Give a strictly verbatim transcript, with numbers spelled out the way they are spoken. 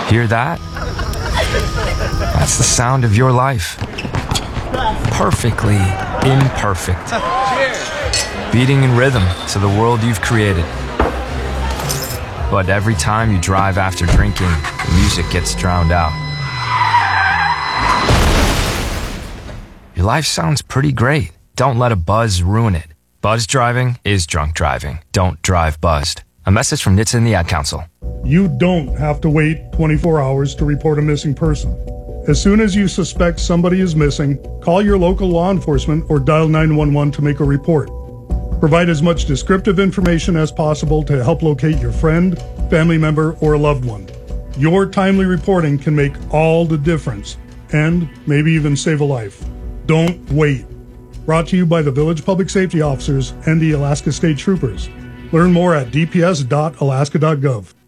Hear that? That's the sound of your life. Perfectly imperfect. Beating in rhythm to the world you've created. But every time you drive after drinking, the music gets drowned out. Your life sounds pretty great. Don't let a buzz ruin it. Buzz driving is drunk driving. Don't drive buzzed. A message from N H T S A and the Ad Council. You don't have to wait twenty-four hours to report a missing person. As soon as you suspect somebody is missing, call your local law enforcement or dial nine one one to make a report. Provide as much descriptive information as possible to help locate your friend, family member, or a loved one. Your timely reporting can make all the difference and maybe even save a life. Don't wait. Brought to you by the Village Public Safety Officers and the Alaska State Troopers. Learn more at d p s dot alaska dot gov.